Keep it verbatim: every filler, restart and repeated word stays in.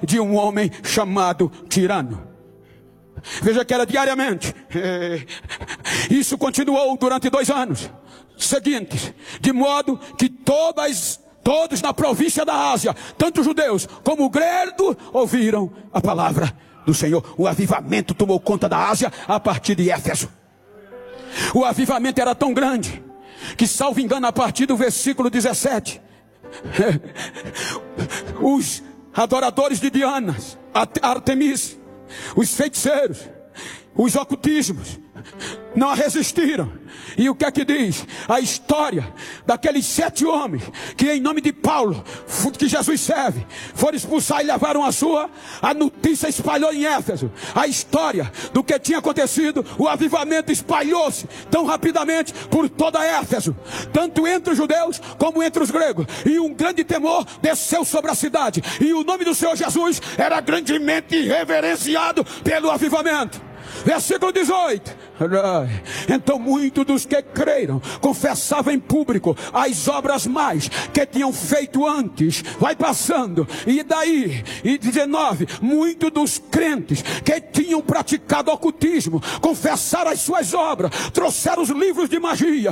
de um homem chamado tirano. Veja que era diariamente. Isso continuou durante dois anos seguintes, de modo que todas, todos na província da Ásia, tanto judeus como gregos, ouviram a palavra do Senhor. O avivamento tomou conta da Ásia a partir de Éfeso. O avivamento era tão grande que, salvo engano, a partir do versículo dezessete, os adoradores de Diana, Artemis, os feiticeiros, os ocultismos, não resistiram. E o que é que diz? A história daqueles sete homens que, em nome de Paulo, que Jesus serve, foram expulsar e levaram a sua. A notícia espalhou em Éfeso. A história do que tinha acontecido, o avivamento espalhou-se tão rapidamente por toda Éfeso, tanto entre os judeus como entre os gregos. E um grande temor desceu sobre a cidade. E o nome do Senhor Jesus era grandemente reverenciado pelo avivamento. Versículo dezoito. Então muitos dos que creram confessavam em público as obras mais que tinham feito antes. Vai passando. E daí, e dezenove, muitos dos crentes que tinham praticado ocultismo confessaram as suas obras, trouxeram os livros de magia,